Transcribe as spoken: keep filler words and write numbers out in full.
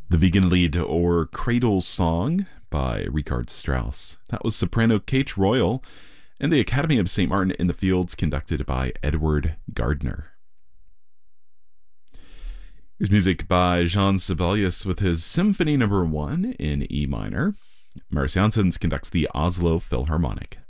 The Wiegenlied or Cradle Song by Richard Strauss. That was soprano Kate Royal and the Academy of Saint Martin in the Fields, conducted by Edward Gardner. Here's music by Jean Sibelius with his Symphony Number One in E minor. Marius Janssens conducts the Oslo Philharmonic.